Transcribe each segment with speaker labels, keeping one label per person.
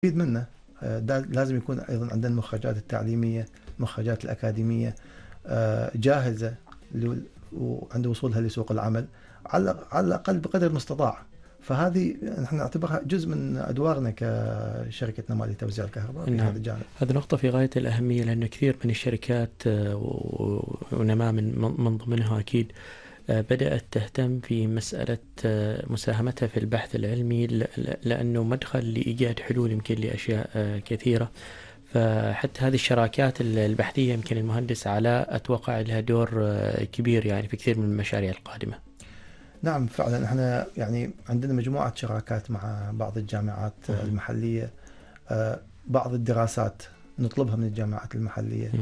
Speaker 1: منه. لازم يكون أيضا عندنا المخرجات التعليمية، المخرجات الأكاديمية جاهزة وعند وصولها لسوق العمل على الأقل بقدر المستطاع. فهذه نحن نعتبرها جزء من أدوارنا كشركة نماء لتوزيع الكهرباء في هذا الجانب.
Speaker 2: هذه نقطة في غاية الأهمية، لأن كثير من الشركات ونماء من ضمنها أكيد بدأت تهتم في مسألة مساهمتها في البحث العلمي، لأنه مدخل لإيجاد حلول يمكن لأشياء كثيرة. فحتى هذه الشراكات البحثية يمكن المهندس علاء أتوقع لها دور كبير يعني في كثير من المشاريع القادمة.
Speaker 1: نعم فعلا، احنا يعني عندنا مجموعة شراكات مع بعض الجامعات المحلية. بعض الدراسات نطلبها من الجامعات المحلية.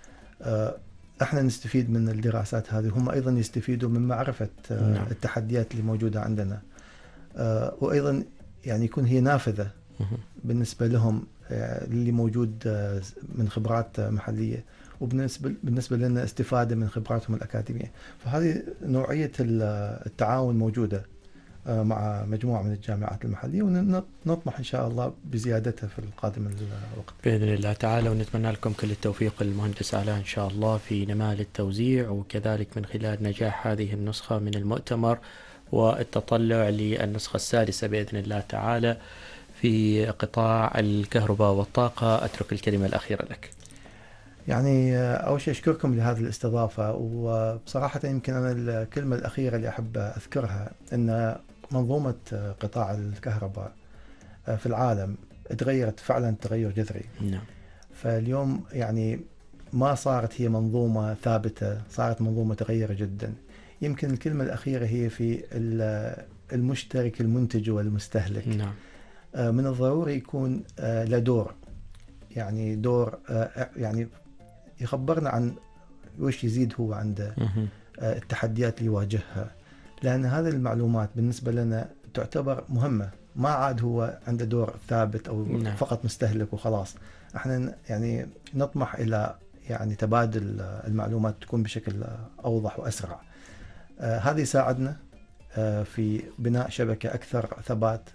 Speaker 1: احنا نستفيد من الدراسات هذه، هم ايضا يستفيدوا من معرفة التحديات اللي موجودة عندنا، وايضا يعني يكون هي نافذة بالنسبة لهم اللي موجود من خبرات محلية، وبالنسبة لنا استفادة من خبراتهم الأكاديمية. فهذه نوعية التعاون موجودة مع مجموعة من الجامعات المحلية، ونطمح إن شاء الله بزيادتها في القادم الوقت
Speaker 2: بإذن الله تعالى. ونتمنى لكم كل التوفيق المهندس علاء إن شاء الله في نماء للتوزيع، وكذلك من خلال نجاح هذه النسخة من المؤتمر والتطلع للنسخة السادسة بإذن الله تعالى في قطاع الكهرباء والطاقة. أترك الكلمة الأخيرة لك.
Speaker 1: يعني أول شيء أشكركم لهذه الاستضافة، وبصراحة يمكن أنا الكلمة الأخيرة اللي أحب أذكرها أن منظومة قطاع الكهرباء في العالم تغيرت فعلا تغير جذري.
Speaker 2: نعم.
Speaker 1: فاليوم يعني ما صارت هي منظومة ثابتة، صارت منظومة متغيرة جدا. يمكن الكلمة الأخيرة هي في المشترك المنتج والمستهلك.
Speaker 2: نعم.
Speaker 1: من الضروري يكون له دور، يعني دور يعني يخبرنا عن وش يزيد هو عنده، التحديات اللي يواجهها، لأن هذه المعلومات بالنسبة لنا تعتبر مهمة. ما عاد هو عنده دور ثابت أو فقط مستهلك وخلاص. احنا يعني نطمح إلى يعني تبادل المعلومات تكون بشكل أوضح وأسرع. هذا يساعدنا في بناء شبكة أكثر ثبات،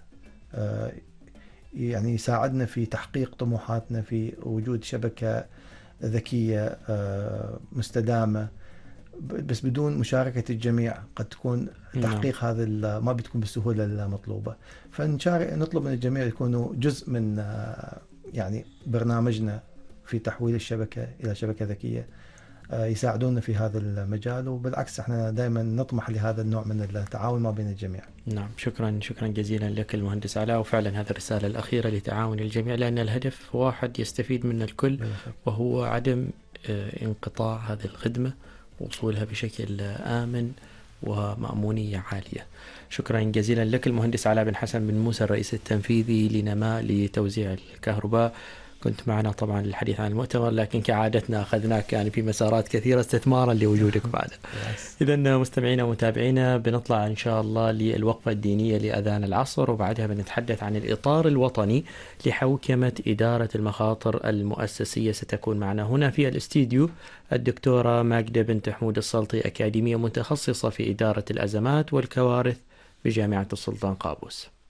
Speaker 1: يعني يساعدنا في تحقيق طموحاتنا في وجود شبكة ذكية مستدامة، بس بدون مشاركة الجميع قد تكون تحقيق هذا ما بتكون بالسهولة المطلوبة. فنطلب من الجميع يكونوا جزء من يعني برنامجنا في تحويل الشبكة إلى شبكة ذكية، يساعدونا في هذا المجال. وبالعكس احنا دائما نطمح لهذا النوع من التعاون ما بين الجميع.
Speaker 2: نعم، شكرا جزيلا لك المهندس علاء. وفعلا هذه الرسالة الأخيرة لتعاون الجميع، لأن الهدف واحد يستفيد منه الكل، وهو عدم انقطاع هذه الخدمة ووصولها بشكل آمن ومأمونية عالية. شكرا جزيلا لك المهندس علاء بن حسن بن موسى، الرئيس التنفيذي لنماء لتوزيع الكهرباء. كنت معنا طبعا للحديث عن المؤتمر، لكن كعادتنا أخذناك يعني في مسارات كثيرة استثمارا لوجودك معنا. إذا مستمعينا ومتابعينا بنطلع إن شاء الله للوقفة الدينية لأذان العصر، وبعدها بنتحدث عن الإطار الوطني لحوكمة إدارة المخاطر المؤسسية. ستكون معنا هنا في الاستديو الدكتورة ماجدة بنت حمود السلطي، أكاديمية متخصصة في إدارة الأزمات والكوارث بجامعة السلطان قابوس.